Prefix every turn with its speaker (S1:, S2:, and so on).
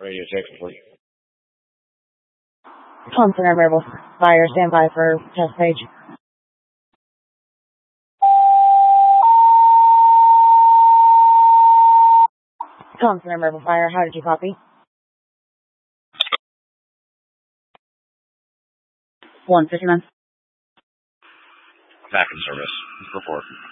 S1: Radio check complete.
S2: Thompson Air Rebel Fire, stand by for test page. Thompson Air Rebel Fire, how did you copy? 159.
S1: Back in service. Report.